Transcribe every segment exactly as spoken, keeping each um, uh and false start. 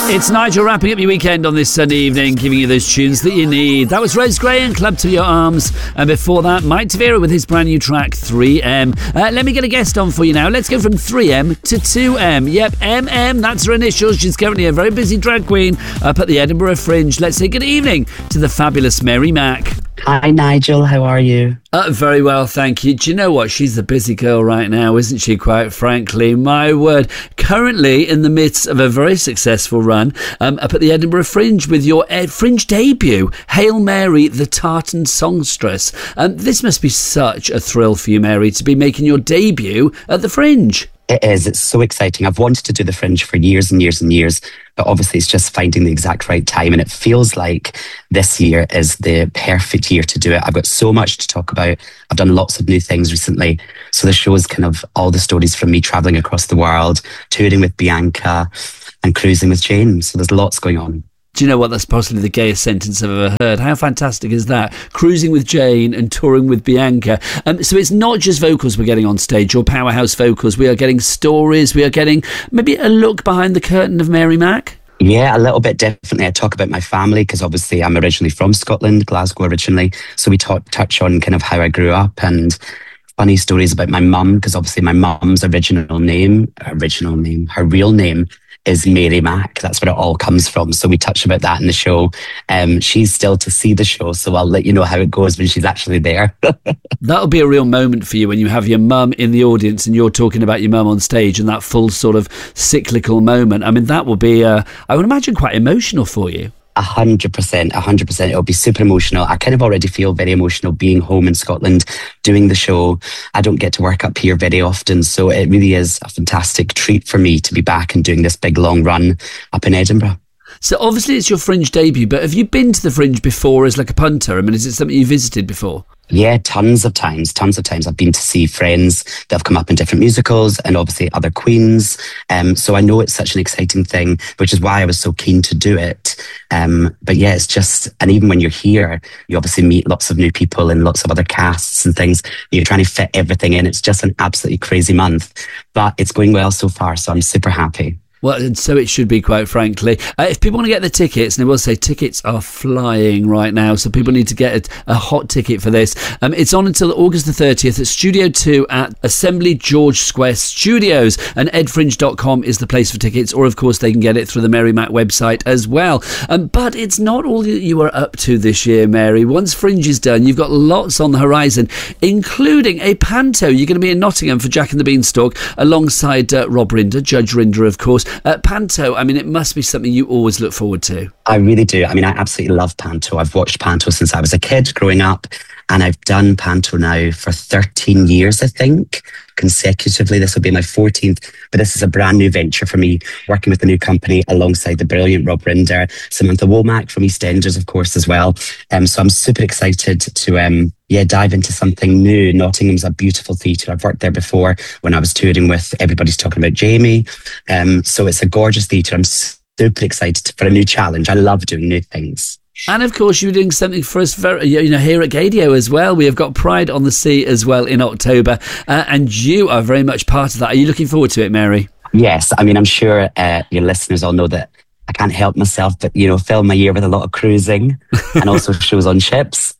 It's Nigel wrapping up your weekend on this Sunday evening, giving you those tunes that you need. That was Rose Gray and Club to Your Arms. And before that, Mike Tavera with his brand new track, three M. Uh, let me get a guest on for you now. Let's go from three M to two M. Yep, M M, that's her initials. She's currently a very busy drag queen up at the Edinburgh Fringe. Let's say good evening to the fabulous Mary Mac. Hi, Nigel. How are you? Uh, very well, thank you. Do you know what? She's the busy girl right now, isn't she, quite frankly? My word. Currently in the midst of a very successful run um, up at the Edinburgh Fringe with your Ed Fringe debut, Hail Mary, the Tartan Songstress. Um, this must be such a thrill for you, Mary, to be making your debut at the Fringe. It is. It's so exciting. I've wanted to do the Fringe for years and years and years, but obviously it's just finding the exact right time. And it feels like this year is the perfect year to do it. I've got so much to talk about. I've done lots of new things recently. So the show is kind of all the stories from me traveling across the world, touring with Bianca and cruising with Jane. So there's lots going on. Do you know what? That's possibly the gayest sentence I've ever heard. How fantastic is that? Cruising with Jane and touring with Bianca. Um, so it's not just vocals we're getting on stage, or powerhouse vocals. We are getting stories. We are getting maybe a look behind the curtain of Mary Mac. Yeah, a little bit definitely. I talk about my family because obviously I'm originally from Scotland, Glasgow originally. So we talk, touch on kind of how I grew up and funny stories about my mum, because obviously my mum's original name, original name, her real name is Mary Mac. That's where it all comes from. So we touch about that in the show. Um, she's still to see the show, so I'll let you know how it goes when she's actually there. That'll be a real moment for you when you have your mum in the audience and you're talking about your mum on stage, and that full sort of cyclical moment. I mean, that will be, uh, I would imagine, quite emotional for you. A hundred percent, a hundred percent. It'll be super emotional. I kind of already feel very emotional being home in Scotland, doing the show. I don't get to work up here very often, so it really is a fantastic treat for me to be back and doing this big long run up in Edinburgh. So obviously it's your Fringe debut, but have you been to the Fringe before as like a punter? I mean, is it something you visited before? Yeah, tons of times, tons of times. I've been to see friends that have come up in different musicals and obviously other queens. Um, so I know it's such an exciting thing, which is why I was so keen to do it. Um, but yeah, it's just, and even when you're here, you obviously meet lots of new people and lots of other casts and things. You're trying to fit everything in. It's just an absolutely crazy month, but it's going well so far. So I'm super happy. Well, and so it should be, quite frankly. Uh, if people want to get the tickets, and I will say tickets are flying right now, so people need to get a, a hot ticket for this. Um, it's on until August the thirtieth at Studio two at Assembly George Square Studios, and ed fringe dot com is the place for tickets, or of course they can get it through the Mary Mac website as well. Um, but it's not all that you are up to this year, Mary. Once Fringe is done, you've got lots on the horizon, including a panto. You're going to be in Nottingham for Jack and the Beanstalk alongside uh, Rob Rinder, Judge Rinder, of course. Uh, Panto, I mean, it must be something you always look forward to. I really do. I mean, I absolutely love Panto. I've watched Panto since I was a kid growing up, and I've done Panto now for thirteen years, I think, consecutively. This will be my fourteenth, but this is a brand new venture for me, working with a new company alongside the brilliant Rob Rinder, Samantha Womack from EastEnders, of course, as well. Um, so I'm super excited to um, yeah, dive into something new. Nottingham's a beautiful theatre. I've worked there before when I was touring with Everybody's Talking About Jamie. Um, so it's a gorgeous theatre. I'm super excited for a new challenge. I love doing new things. And of course, you're doing something for us very, you know, here at Gaydio as well. We have got Pride on the Sea as well in October, uh, and you are very much part of that. Are you looking forward to it, Mary? Yes. I mean, I'm sure uh, your listeners all know that I can't help myself but, you know, fill my year with a lot of cruising and also shows on ships.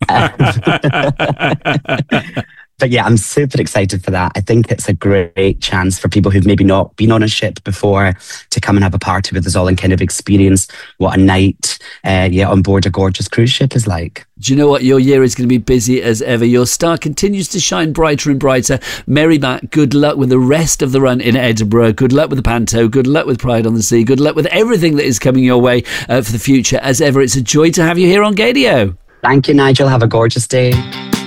But yeah, I'm super excited for that. I think it's a great chance for people who've maybe not been on a ship before to come and have a party with us all and kind of experience what a night uh, yeah, on board a gorgeous cruise ship is like. Do you know what? Your year is going to be busy as ever. Your star continues to shine brighter and brighter. Mary Mac, good luck with the rest of the run in Edinburgh. Good luck with the Panto. Good luck with Pride on the Sea. Good luck with everything that is coming your way uh, for the future. As ever, it's a joy to have you here on Gaydio. Thank you, Nigel. Have a gorgeous day.